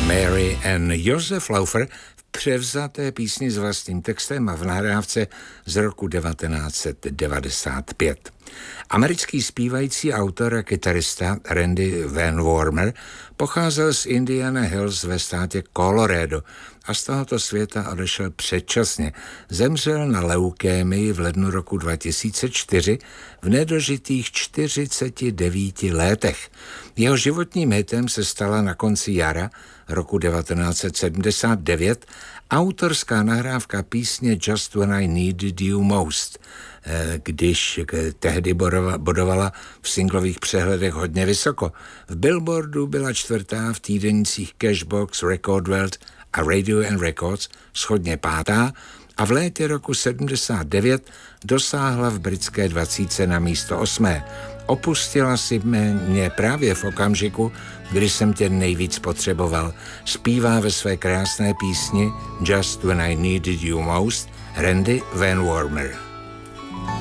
Mary Ann Josef Laufer v převzaté písni s vlastním textem a v nahrávce z roku 1995. Americký zpívající autor a kytarista Randy Van Warmer pocházel z Indiana Hills ve státě Colorado a z tohoto světa odešel předčasně. Zemřel na leukémii v lednu roku 2004 v nedožitých 49 letech. Jeho životním hitem se stala na konci jara roku 1979 autorská nahrávka písně Just When I Needed You Most, když tehdy bodovala v singlových přehledech hodně vysoko. V Billboardu byla čtvrtá, v týdenících Cashbox, Record World a Radio and Records shodně pátá a v létě roku 79 dosáhla v britské 20 na místo 8. Opustila si mě právě v okamžiku, kdy jsem tě nejvíc potřeboval. Zpívá ve své krásné písni Just When I Needed You Most Randy Van Warmer.